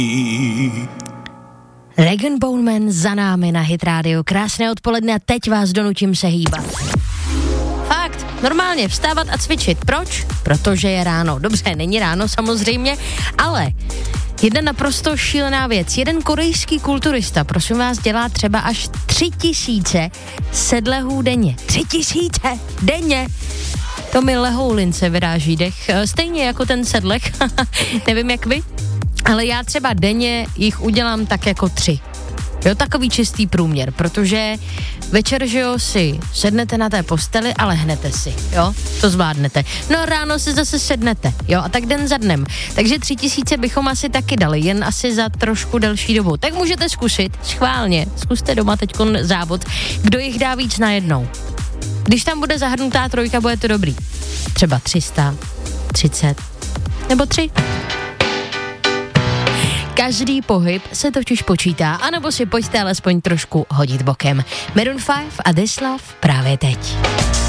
Rag & Bone Man za námi na Hit Radio. Krásné odpoledne a teď vás donutím se hýbat. Fakt, normálně vstávat a cvičit. Proč? Protože je ráno. Dobře, není ráno samozřejmě, ale jedna naprosto šílená věc. Jeden korejský kulturista, prosím vás, dělá třeba až 3000 sedlehů denně. 3000 denně! To mi lehou lince vyráží dech. Stejně jako ten sedlech. Nevím jak vy, ale já třeba denně jich udělám tak jako 3. Jo, takový čistý průměr, protože večer, že jo, si sednete na té posteli a lehnete si, jo, to zvládnete. No a ráno si zase sednete, jo, a tak den za dnem. Takže 3000 bychom asi taky dali, jen asi za trošku delší dobu. Tak můžete zkusit, schválně, zkuste doma teďkon závod, kdo jich dá víc najednou. Když tam bude zahrnutá 3, bude to dobrý. Třeba 300, 30 nebo 3. Každý pohyb se totiž počítá, anebo si pojďte alespoň trošku hodit bokem. Maroon 5 a This Love právě teď.